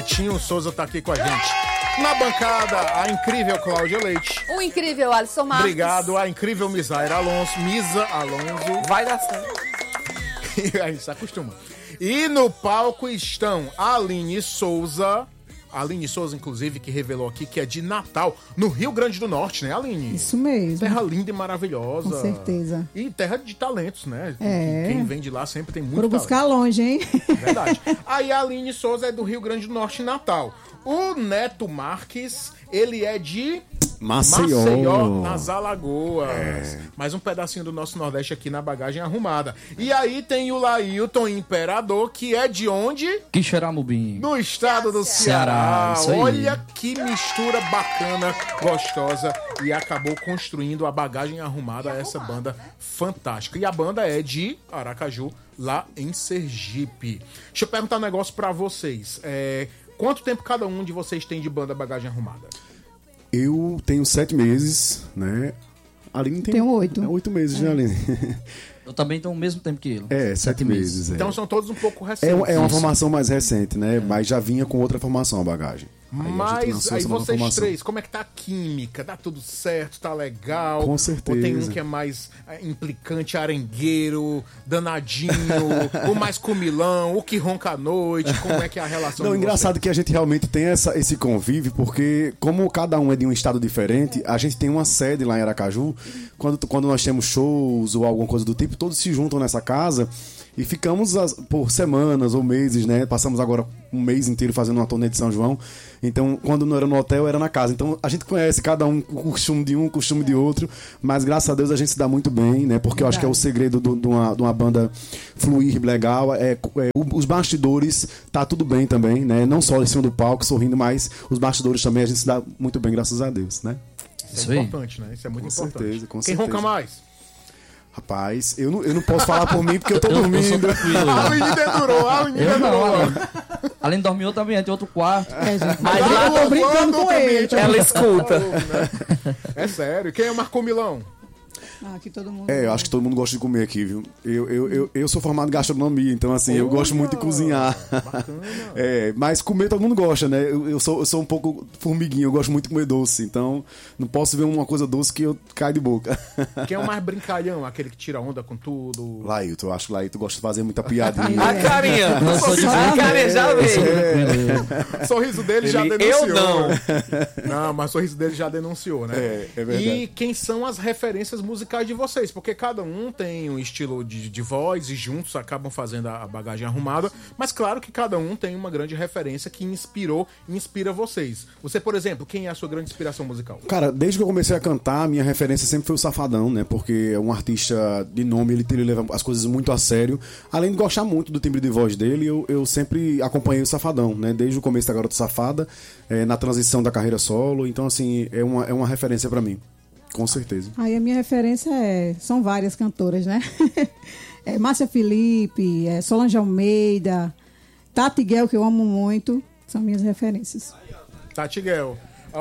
Netinho Souza tá aqui com a gente. Na bancada, a incrível Cláudia Leite. O incrível Alisson Marques. Obrigado, a incrível Misa Alonso. Vai dar certo. E aí, se acostuma. E no palco estão Aline Souza, inclusive, que revelou aqui que é de Natal, no Rio Grande do Norte, né, Aline? Isso mesmo. Terra linda e maravilhosa. Com certeza. E terra de talentos, né? É. Quem vem de lá sempre tem muito Foram talento. buscar longe, hein? Verdade. Aí a Aline Souza é do Rio Grande do Norte, Natal. O Neto Marques, ele é de Maceió, nas Alagoas. Mais um pedacinho do nosso Nordeste aqui na bagagem arrumada. E aí tem o Lailton Imperador, que é de onde? Quixeramobim. No estado do Ceará. Isso aí. Olha que mistura bacana, gostosa. E acabou construindo a bagagem arrumada a essa banda fantástica. E a banda é de Aracaju, lá em Sergipe. Deixa eu perguntar um negócio pra vocês. Quanto tempo cada um de vocês tem de banda bagagem arrumada? Eu tenho 7 meses, né? A Aline tem 8. 8 meses, né, Aline? Eu também tenho o mesmo tempo que ele. 7 meses. Então são todos um pouco recentes. É uma formação mais recente, né? Mas já vinha com outra formação a bagagem. Mas aí vocês três, como é que tá a química? Tá tudo certo? Tá legal? Com certeza. Ou tem um que é mais implicante, arengueiro, danadinho, o mais comilão, o que ronca à noite? Como é que é a relação? Não, engraçado que a gente realmente tem esse convívio, porque como cada um é de um estado diferente, a gente tem uma sede lá em Aracaju. Quando nós temos shows ou alguma coisa do tipo, todos se juntam nessa casa e ficamos por semanas ou meses, né? Passamos agora um mês inteiro fazendo uma turnê de São João. Então, quando não era no hotel, era na casa. Então, a gente conhece cada um o costume de um, o costume de outro. Mas, graças a Deus, a gente se dá muito bem, né? Porque eu acho que é o segredo de uma banda fluir legal. Os bastidores, tá tudo bem também, né? Não só em cima do palco, sorrindo, mas os bastidores também a gente se dá muito bem, graças a Deus, né? Isso é importante, né? Isso é muito importante. Certeza, com Quem certeza. ronca mais? Rapaz, eu não posso falar por mim porque eu tô dormindo. A Aline dedurou, Além de dormir, eu também tem outro quarto. Mas lá tô brincando com ele. ela escuta. É sério. Quem é o Marco Milão? Aqui todo mundo. Eu acho que todo mundo gosta de comer aqui, viu? Eu sou formado em gastronomia, então assim, eu gosto muito de cozinhar. Bacana. Mas comer todo mundo gosta, né? Eu sou um pouco formiguinho, eu gosto muito de comer doce, então não posso ver uma coisa doce que eu caio de boca. Quem é o mais brincalhão? Aquele que tira onda com tudo? Lailton, eu acho que Lailton gosta de fazer muita piadinha. A carinha. Não, sou de A carinha já veio. O sorriso dele já denunciou. Eu não. Não, mas o sorriso dele já denunciou, né? É verdade. E quem são as referências musicais de vocês? Porque cada um tem um estilo de voz e juntos acabam fazendo a bagagem arrumada, mas claro que cada um tem uma grande referência que inspira vocês. Você, por exemplo, quem é a sua grande inspiração musical? Cara, desde que eu comecei a cantar, minha referência sempre foi o Safadão, né? Porque é um artista de nome, ele leva as coisas muito a sério. Além de gostar muito do timbre de voz dele, eu sempre acompanhei o Safadão, né? Desde o começo da Garota Safada, na transição da carreira solo. Então, assim, é uma referência pra mim. Com certeza. Aí a minha referência são várias cantoras, né? Márcia Felipe, Solange Almeida, Tati Guel, que eu amo muito, são minhas referências. Tati Guel.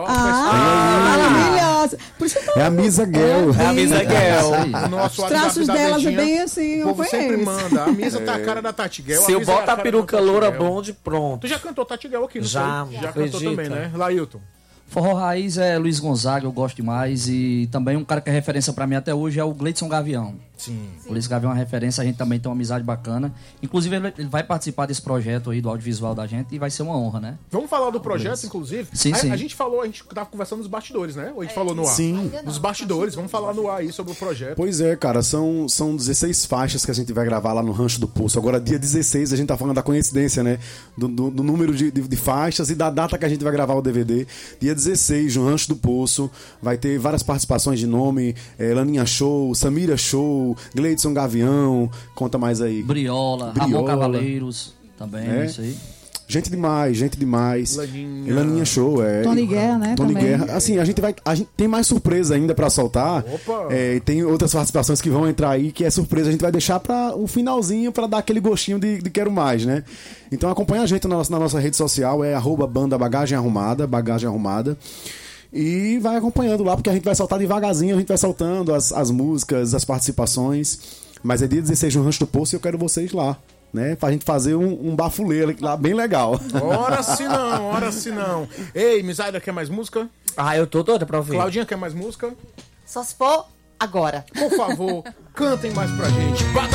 Maravilhosa. Por isso que É a Misa Guel. É a Misa Guel. O nosso os traços WhatsApp da delas é Dedinha, bem assim, o eu povo sempre conheço. manda. A Misa tá a cara da Tati Guel. Se eu Misa é boto a cara peruca da Tati loura Guel. blonde, pronto. Tu já cantou Tati Guel aqui, não Já, foi? Já acredita. cantou também, né? Lailton. Forró Raiz é Luiz Gonzaga, eu gosto demais. E também um cara que é referência pra mim até hoje é o Gleidson Gavião. Sim. O Gleidson Gavião é uma referência, a gente também tem uma amizade bacana. Inclusive, ele vai participar desse projeto aí do audiovisual da gente e vai ser uma honra, né? Vamos falar do projeto, inclusive? Sim, sim. A gente tava conversando nos bastidores, né? Ou a gente falou no ar? Sim. Nos bastidores, vamos falar no ar aí sobre o projeto. Pois é, cara, são 16 faixas que a gente vai gravar lá no Rancho do Poço. Agora, dia 16, a gente tá falando da coincidência, né? Do número de faixas e da data que a gente vai gravar o DVD. Dia 16, no Rancho do Poço, vai ter várias participações de nome, Laninha Show, Samira Show, Gleidson Gavião, conta mais aí. Briola. Ramon Cavaleiros, também, isso aí. Gente demais. Laninha Show, Tony Guerra, né? Tony também. Guerra. Assim, a gente tem mais surpresa ainda pra soltar. Opa! Tem outras participações que vão entrar aí, que é surpresa. A gente vai deixar para o finalzinho, pra dar aquele gostinho de quero mais, né? Então acompanha a gente na nossa rede social, @banda Bagagem Arrumada. E vai acompanhando lá, porque a gente vai soltar devagarzinho, a gente vai soltando as músicas, as participações. Mas é dia 16 no Rancho do Poço e eu quero vocês lá. né? Pra gente fazer um bafuleiro lá bem legal. Ora se não, ora se não. Ei, Misaida, quer mais música? Ah, eu tô doida pra ouvir. Claudinha, quer mais música? Só se for agora. Por favor, cantem mais pra gente.